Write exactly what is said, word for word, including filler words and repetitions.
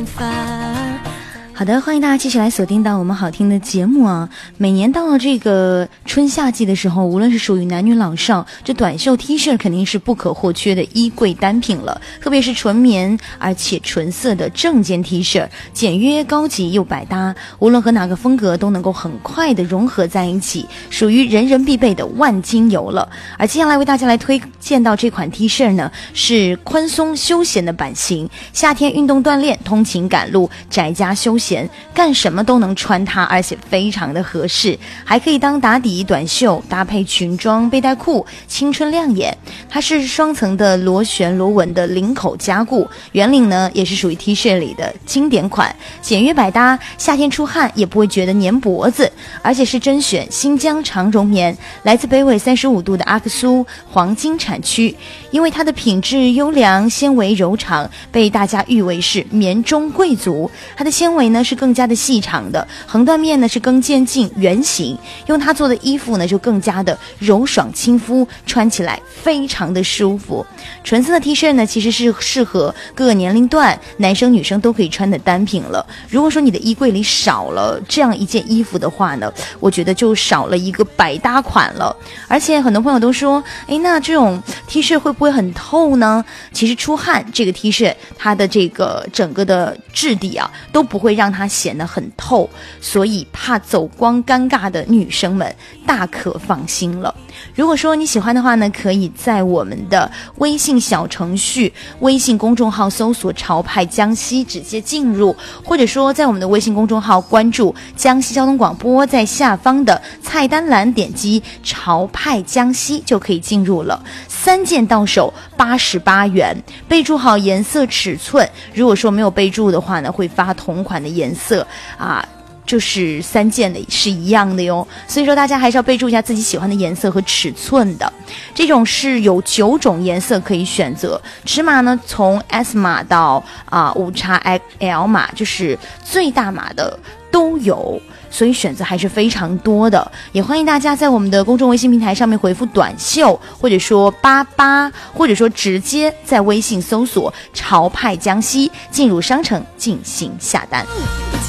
好的，欢迎大家继续来锁定到我们好听的节目啊！每年到了这个春夏季的时候，无论是属于男女老少，这短袖 T 恤肯定是不可或缺的衣柜单品了。特别是纯棉而且纯色的正肩 T 恤，简约高级又百搭，无论和哪个风格都能够很快的融合在一起，属于人人必备的万金油了。而接下来为大家来推荐到这款 T 恤呢，是宽松休闲的版型，夏天运动锻炼、通勤赶路、宅家休闲。干什么都能穿它，而且非常的合适，还可以当打底短袖，搭配裙装、背带裤，青春亮眼。它是双层的螺旋螺纹的领口加固，圆领呢也是属于 T 恤里的经典款，简约百搭，夏天出汗也不会觉得粘脖子，而且是甄选新疆长绒棉，来自北纬三十五度的阿克苏黄金产区，因为它的品质优良，纤维柔长，被大家誉为是棉中贵族。它的纤维呢是更加的细长的，横断面呢是更渐进圆形，用它做的衣服呢就更加的柔爽亲肤，穿起来非常的舒服。纯色的 T 恤呢其实是适合各个年龄段，男生女生都可以穿的单品了。如果说你的衣柜里少了这样一件衣服的话呢，我觉得就少了一个百搭款了。而且很多朋友都说，诶，那这种 T 恤会不会很透呢？其实出汗这个 T 恤它的这个整个的质地啊都不会让它显得很透，所以怕走光尴尬的女生们大可放心了。如果说你喜欢的话呢，可以在我们的微信小程序、微信公众号搜索潮派江西直接进入，或者说在我们的微信公众号关注江西交通广播，在下方的菜单栏点击潮派江西就可以进入了。三件到手八十八元，备注好颜色尺寸，如果说没有备注的话呢，会发同款的颜色啊，就是三件的是一样的哟，所以说大家还是要备注一下自己喜欢的颜色和尺寸的。这种是有九种颜色可以选择，尺码呢从 S 码到啊五 X L 码，就是最大码的都有，所以选择还是非常多的。也欢迎大家在我们的公众微信平台上面回复短袖，或者说八八，或者说直接在微信搜索潮派江西，进入商城进行下单。